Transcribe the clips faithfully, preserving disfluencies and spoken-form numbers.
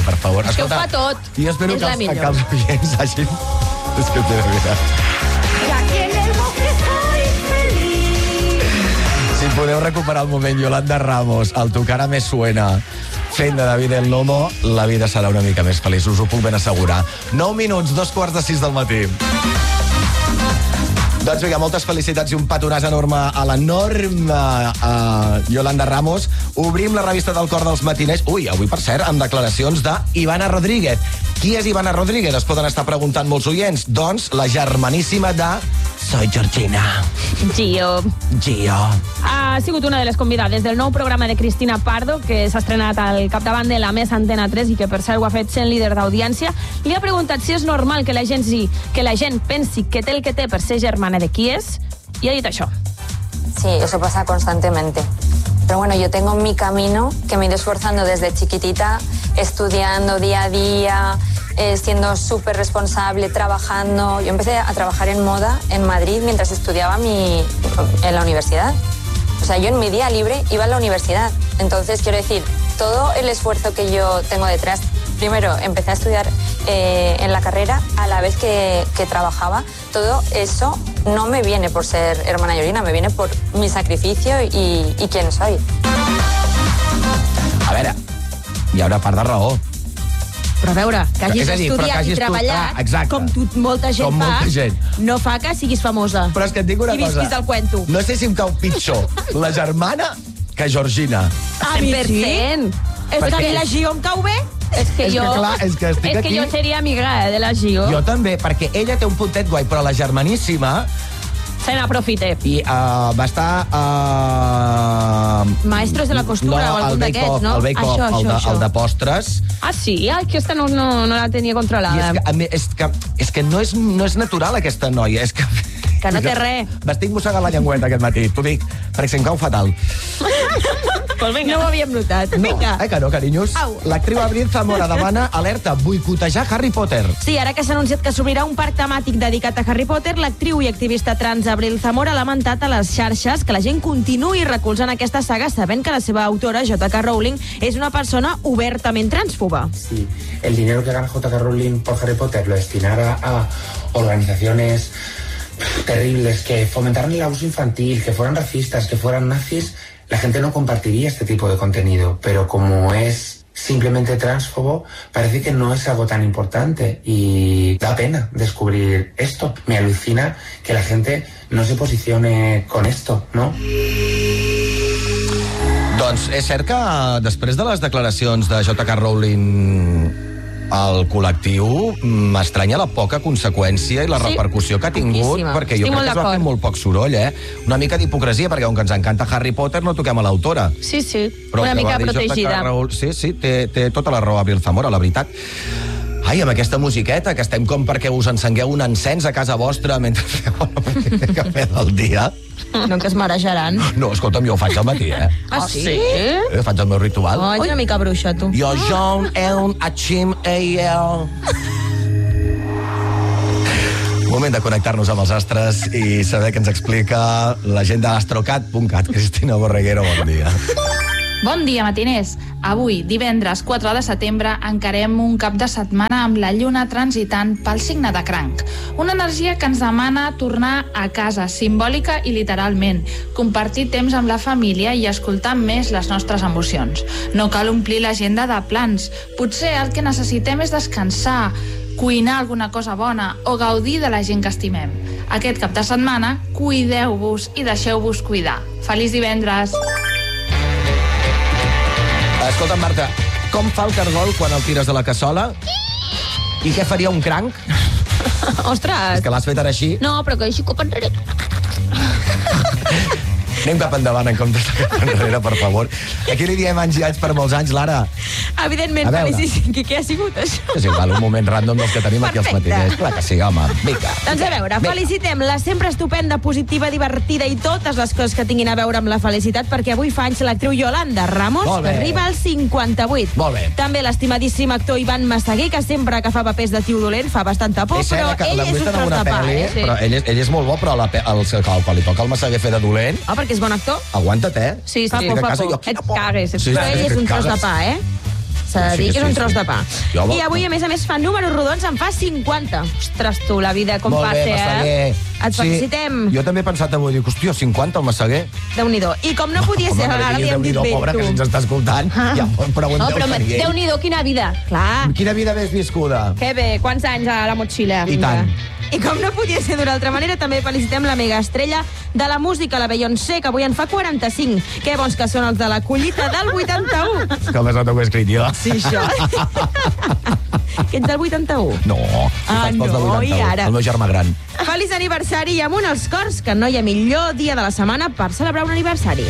per favor. És que ho fa tot. Jo espero és que la els, millor. que els oients hagin... És que té la veritat. Y aquí en el bosque soy feliz. Si podeu recuperar el moment Yolanda Ramos, el Tu cara me suena, fent de David el Nomo, la vida serà una mica més feliç, us ho puc ben assegurar. nou minuts, dos quarts de sis del matí. Doncs vinga, moltes felicitats i un petonàs enorme a l'enorme uh, Yolanda Ramos. Obrim la revista del Cor dels Matiners. Ui, avui, per cert, amb declaracions d'Ivana Rodríguez. Qui és Ivana Rodríguez? Es poden estar preguntant molts oients. Doncs la germaníssima de Soy Georgina. Gio. Gio. Ha sigut una de les convidades del nou programa de Cristina Pardo, que s'ha estrenat al capdavant de la Més Antena tres i que, per cert, ho ha fet sent líder d'audiència. Li ha preguntat si és normal que la gent, sí, que la gent pensi que té el que té per ser germana de qui és, i ha dit això. Sí, eso pasa constantemente. Pero bueno, yo tengo mi camino que me he ido esforzando desde chiquitita, estudiando día a día, eh, siendo súper responsable, trabajando. Yo empecé a trabajar en moda en Madrid mientras estudiaba mi, en la universidad. O sea, yo en mi día libre iba a la universidad. Entonces, quiero decir, todo el esfuerzo que yo tengo detrás. Primero, empecé a estudiar eh, en la carrera a la vez que, que trabajaba. Todo eso no me viene por ser hermana Georgina, me viene por mi sacrificio y, y quién soy. A veure, hi ha una part de raó. Però a veure, que hagis És a dir, però que estudiat hagis i treballat, estudiat, exacte. com tu, molta gent Com fa, molta gent. no fa que siguis famosa. Però és que et dic una I visquis cosa. el cuento. No sé si em cau pitjor la germana que Georgina. A mi sí. És Perquè- que a la Gio em cau bé. És que És que jo... clar, és que estic és aquí- que jo seria amiga de la Gio. Jo també, perquè ella té un puntet guai, però la germaníssima... Se n'aprofite. I uh, va estar... Uh... Maestros de la costura no, o algun el Bake d'aquests, Off, no? El Bake Off, Això, el, això, de, això. el de postres. Ah, sí? Ah, aquesta no, no, no la tenia I controlada. és que, a mi, és que, és que no, és, no és natural, aquesta noia. És que... Que no té res. M'estic mossegant la llengüeta aquest matí. T'ho dic, perquè se'm cau fatal. Pues vinga. No ho havíem notat. No, Vinga. eh que no, carinyos? Au. L'actriu Abril Zamora demana alerta, boicotejar Harry Potter. Sí, ara que s'ha anunciat que s'obrirà un parc temàtic dedicat a Harry Potter, l'actriu i activista trans Abril Zamora ha lamentat a les xarxes que la gent continuï recolzant aquesta saga sabent que la seva autora, J K Rowling, és una persona obertament transfoba. Si el dinero que gana J K Rowling por Harry Potter lo destinara a organizaciones terribles que fomentaran el abuso infantil, que fueran racistas, que fueran nazis, la gente no compartiría este tipo de contenido, pero como es simplemente transfobo, parece que no es algo tan importante y da pena descubrir esto. Me alucina que la gente no se posicione con esto, ¿no? Doncs és cert que després de les declaracions de J K Rowling al col·lectiu m'estranya la poca conseqüència i la Sí, repercussió que ha tingut, poquíssima. perquè jo Estic crec molt que es va d'acord. fer molt poc soroll, eh? Una mica d'hipocresia, perquè com que ens encanta Harry Potter no toquem a l'autora. Sí, sí, Però una el que mica va dir J K protegida. Rowling- Sí, sí, té, té tota la raó Abril Zamora, la veritat. Ai, amb aquesta musiqueta, que estem com perquè us encengueu un encens a casa vostra mentre feu el cafè del dia. No, que es marejaran. No, escolta'm, jo ho faig al matí, eh? Ah, sí? Eh, Faig el meu ritual. Oh, ets una mica bruixa, tu. Jo, John, Elm, Achim, E L. Moment de connectar-nos amb els astres i saber què ens explica la gent d'astrocat punt cat. Cristina Borreguero, bon dia. Bon dia, matiners. Avui, divendres quatre de setembre, encarem un cap de setmana amb la lluna transitant pel signe de Cranc. Una energia que ens demana tornar a casa, simbòlica i literalment, compartir temps amb la família i escoltar més les nostres emocions. No cal omplir l'agenda de plans. Potser el que necessitem és descansar, cuinar alguna cosa bona o gaudir de la gent que estimem. Aquest cap de setmana, cuideu-vos i deixeu-vos cuidar. Feliç divendres! Escolta'm, Marta, com fa el cargol quan el tires de la cassola? I què faria un cranc? Ostres! És que l'has fet ara així. No, però que així cop enrere. Anem cap endavant en comptes de cap enrere, per favor. Aquí li diem anys i anys per molts anys, Lara. Evidentment, A veure. felicíssim. Què, què ha sigut, això? És igual, un moment random dels que tenim aquí als Perfecte. matiners. Clar que sí, home. Vinga. Doncs a veure, Vinga. felicitem la sempre estupenda, positiva, divertida i totes les coses que tinguin a veure amb la felicitat, perquè avui fa anys l'actriu Yolanda Ramos, Molt que bé. arriba als cinquanta-vuit. Molt bé. També l'estimadíssim actor Ivan Massaguer, que sempre que fa papers de tio dolent fa bastanta por, És cert però que ell l'hem és vist un en alguna tros de pa, pel·li, eh? Sí. però ell és, ell és molt bo, però la, pe- el, el, quan li toca el Massaguer fer de dolent, Ah, perquè és bon actor? aguanta't, eh? Sí, sí. Fa sí. por, fa Fa por. por. Jo, quina Et por. cagues. Sí, Però ell és un et tros de cagues. pa, eh? S'ha de dir Sí, que és sí, un tros sí. de pa. Jo, I avui, a més a més, fa números rodons, en fa cinquanta. Ostres, tu, la vida com Molt bé, passa, Massaguer. eh? Et felicitem. Jo també he pensat avui, dic, hòstia, cinquanta el Massaguer. Déu-n'hi-do. I com no podia ser, Home, ara li hem dit Déu-n'hi-do, bé, pobre, que si ens tu. està escoltant, ja pregunteu No, però per ell. Déu-n'hi-do, quina vida. Clar. Quina vida més viscuda. Que bé, quants anys a la motxilla. I tant. I com no podia ser d'una altra manera, també felicitem la mega estrella de la música, la Beyoncé, que avui en fa quaranta-cinc. Que bons que són els de la collita del vuitanta-u. Que el besot ho he escrit jo. Sí, això. Que ets del vuitanta-u. No, Ah, tu fas pels del no, vuitanta-u, i ara? el meu germà gran. Feliç aniversari i amunt els cors, que no hi ha millor dia de la setmana per celebrar un aniversari.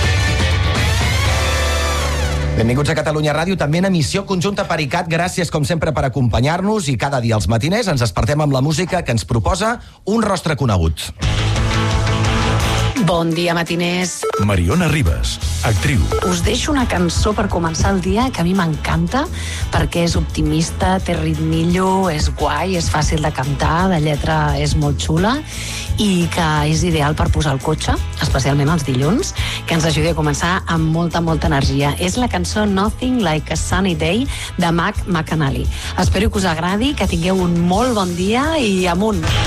Benvinguts a Catalunya Ràdio, també en emissió conjunta per I C A T. Gràcies, com sempre, per acompanyar-nos i cada dia als matiners ens despertem amb la música que ens proposa un rostre conegut. Bon dia, matiners. Mariona Ribas, actriu. Us deixo una cançó per començar el dia que a mi m'encanta perquè és optimista, té ritmillo, és guai, és fàcil de cantar, la lletra és molt xula i que és ideal per posar el cotxe, especialment els dilluns, que ens ajudi a començar amb molta, molta energia. És la cançó Nothing Like a Sunny Day de Mac McAnally. Espero que us agradi, que tingueu un molt bon dia i amunt.